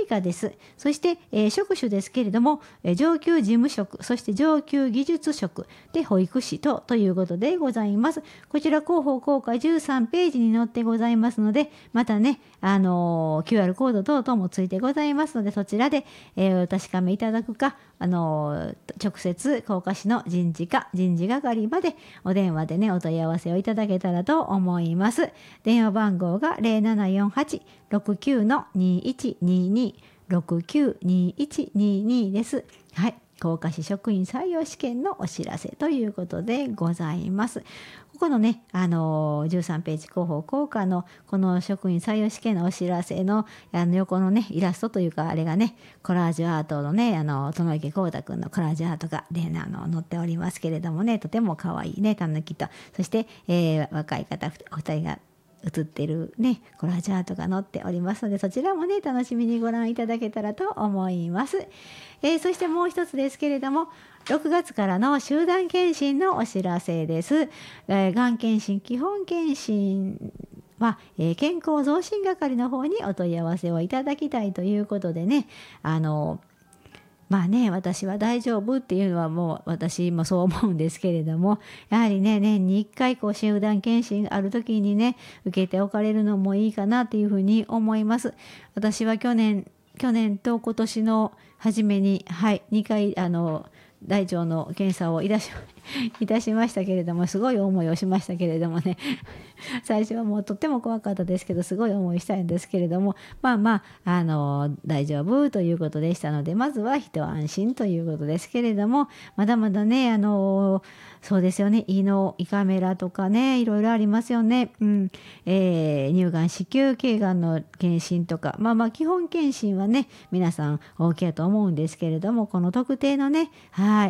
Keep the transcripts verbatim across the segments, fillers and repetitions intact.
以下です。そして、えー、職種ですけれども、えー、上級事務職、そして上級技術職で保育士とということでございます。こちら広報効果じゅうさんページに載ってございますので、またね、あのー、キューアール コード等々もついてございますので、そちらで、えー、お確かめいただくか、あのー、直接甲賀市の人事課、人事係までお電話でね、お問い合わせをいただけたらと思います。電話番号が ゼロななよんはち ろくきゅう にいちにに ろくきゅう にいちににです。はい。甲賀市職員採用試験のお知らせということでございます。ここのね、あのー、じゅうさんページ広報効果のこの職員採用試験のお知らせのあの横のね、イラストというかあれがね、コラージュアートのね、あの、殿池光太くんのコラージュアートが、ね、あの載っておりますけれどもね、とても可愛いね、たぬきと、そして、えー、若い方お二人が写ってるね、コラージュアートが載っておりますので、そちらもね、楽しみにご覧いただけたらと思います。えー、そしてもう一つですけれども、ろくがつからの集団検診のお知らせです。えー、がん検診、基本検診は、えー、健康増進係の方にお問い合わせをいただきたいということでね、あのまあね、私は大丈夫っていうのはもう私もそう思うんですけれども、やはりね、年にいっかいこう集団検診がある時にね、受けておかれるのもいいかなっていうふうに思います。私は去年、去年と今年の初めに、はい、にかい、あの、大腸の検査をいたし、いたしましたけれども、すごい思いをしましたけれどもね、最初はもうとっても怖かったですけど、すごい思いしたいんですけれども、まあまあ、あの、大丈夫ということでしたので、まずは一安心ということですけれども、まだまだね、あの、そうですよね、胃の胃カメラとかね、いろいろありますよね。うん。えー、乳がん、子宮頸がんの検診とか、まあまあ、基本検診はね、皆さん OK だと思うんですけれども、この特定のね、はい、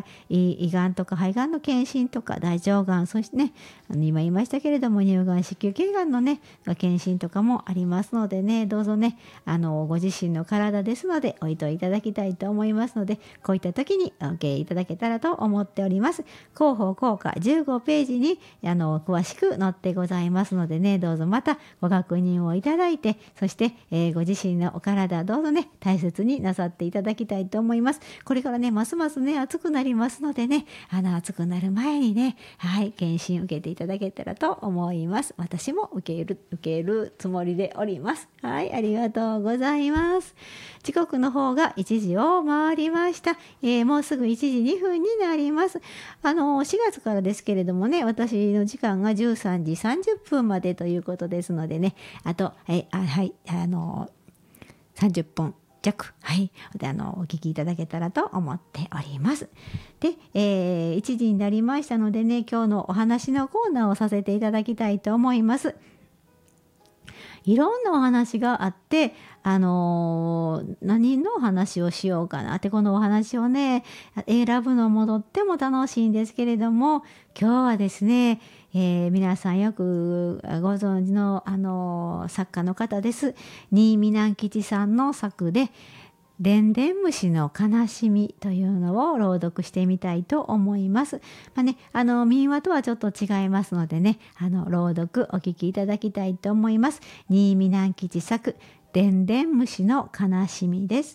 胃がんとか肺がんの検診とか、大腸がん、そしてね、あの今言いましたけれども、乳がん、子宮頸がんのね、検診とかもありますのでね、どうぞね、あの、ご自身の体ですので、おいといただきたいと思いますので、こういった時に OK いただけたらと思っております。広報効果じゅうごページに、あの、詳しく載ってございますのでね、どうぞまたご確認をいただいて、そして、えー、ご自身のお体、どうぞね、大切になさっていただきたいと思います。これからね、ますますね、暑くなりますのでね、あの、暑くなる前にね、はい、検診受けていただけたらと思います。私も受ける、受けるつもりでおります。はい、ありがとうございます。時刻の方がいちじを回りました。えー、もうすぐいちじにふんになります。あの、しがつからですけれどもね、私の時間がじゅうさんじさんじゅっぷんまでということですのでね、あと、はい、あはい、あの、さんじゅっぷん。弱、はい、あのお聞きいただけたらと思っております。で、えー、いちじになりましたのでね、今日のお話のコーナーをさせていただきたいと思います。いろんなお話があって、あのー、何のお話をしようかなって、このお話をね、選ぶのもとっても楽しいんですけれども、今日はですね、えー、皆さんよくご存知の、あのー、作家の方です。新見南吉さんの作で、でんでん虫の悲しみというのを朗読してみたいと思います。まあね、あの民話とはちょっと違いますのでね、あの朗読お聞きいただきたいと思います。新見南吉作でんでん虫の悲しみです。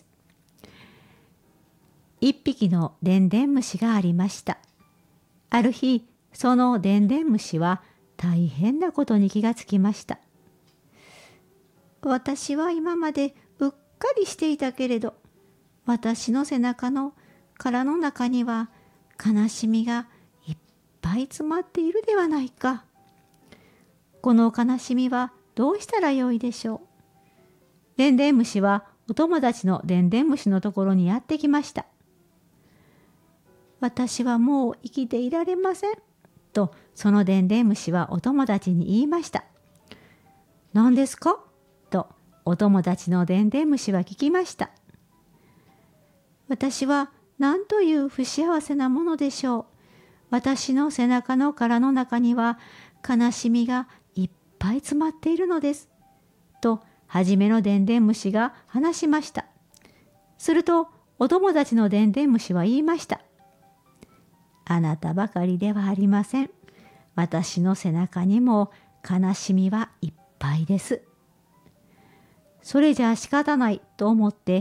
一匹のでんでん虫がありました。ある日、そのでんでん虫は大変なことに気がつきました。私は今までうっかりしていたけれど、私の背中の殻の中には悲しみがいっぱい詰まっているではないか。この悲しみはどうしたらよいでしょう。でんでん虫はお友達のでんでん虫のところにやってきました。私はもう生きていられません。とそのでんでん虫はお友達に言いました。何ですかとお友達のでんでん虫は聞きました。私は何という不幸せなものでしょう。私の背中の殻の中には悲しみがいっぱい詰まっているのです。とはじめのでんでん虫が話しました。するとお友達のでんでん虫は言いました。あなたばかりではありません。私の背中にも悲しみはいっぱいです。それじゃあ仕方ないと思って